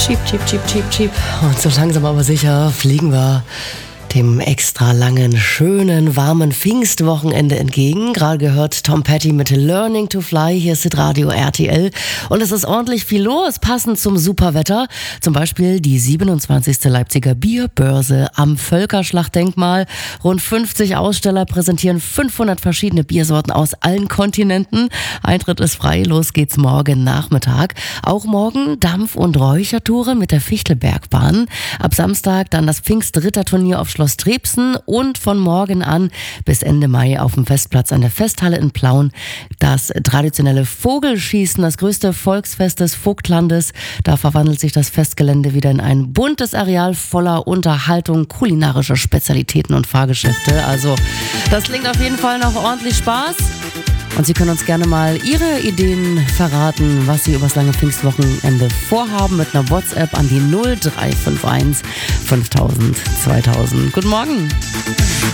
Cheap. Und so langsam aber sicher fliegen wir dem extra langen, schönen, warmen Pfingstwochenende entgegen. Gerade gehört Tom Petty mit Learning to Fly. Hier ist Radio RTL. Und es ist ordentlich viel los, passend zum Superwetter. Zum Beispiel die 27. Leipziger Bierbörse am Völkerschlachtdenkmal. Rund 50 Aussteller präsentieren 500 verschiedene Biersorten aus allen Kontinenten. Eintritt ist frei. Los geht's morgen Nachmittag. Auch morgen Dampf- und Räuchertouren mit der Fichtelbergbahn. Ab Samstag dann das Pfingstritterturnier auf Schloss Trebsen und von morgen an bis Ende Mai auf dem Festplatz an der Festhalle in Plauen das traditionelle Vogelschießen, das größte Volksfest des Vogtlandes. Da verwandelt sich das Festgelände wieder in ein buntes Areal voller Unterhaltung, kulinarischer Spezialitäten und Fahrgeschäfte. Also das klingt auf jeden Fall nach ordentlich Spaß. Und Sie können uns gerne mal Ihre Ideen verraten, was Sie übers lange Pfingstwochenende vorhaben, mit einer WhatsApp an die 0351 5000 2000. Guten Morgen.